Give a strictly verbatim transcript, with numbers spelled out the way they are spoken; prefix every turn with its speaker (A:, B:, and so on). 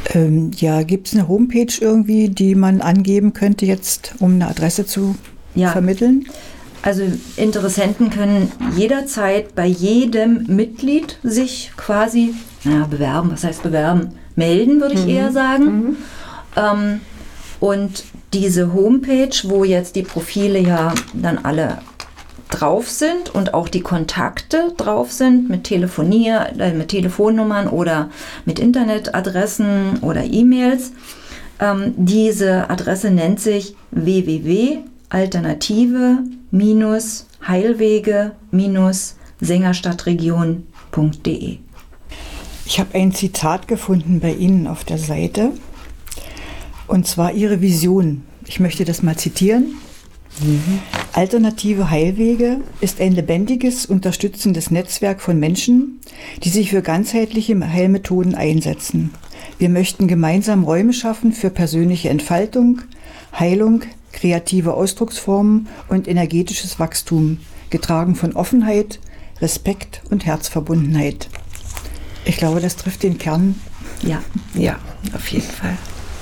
A: Ähm, ja, gibt es eine Homepage irgendwie, die man angeben könnte jetzt, um eine Adresse zu ja. vermitteln?
B: Also Interessenten können jederzeit bei jedem Mitglied sich quasi, naja, bewerben, was heißt bewerben? Melden, würde ich mhm. eher sagen. Mhm. Ähm, und diese Homepage, wo jetzt die Profile ja dann alle drauf sind und auch die Kontakte drauf sind mit Telefonier, äh, mit Telefonnummern oder mit Internetadressen oder E-Mails. Ähm, diese Adresse nennt sich w w w punkt alternative Heilwege Sängerstadtregion punkt de.
A: Ich habe ein Zitat gefunden bei Ihnen auf der Seite, und zwar Ihre Vision. Ich möchte das mal zitieren. Mhm. Alternative Heilwege ist ein lebendiges, unterstützendes Netzwerk von Menschen, die sich für ganzheitliche Heilmethoden einsetzen. Wir möchten gemeinsam Räume schaffen für persönliche Entfaltung, Heilung, kreative Ausdrucksformen und energetisches Wachstum, getragen von Offenheit, Respekt und Herzverbundenheit. Ich glaube, das trifft den Kern.
B: Ja, ja, auf jeden Fall.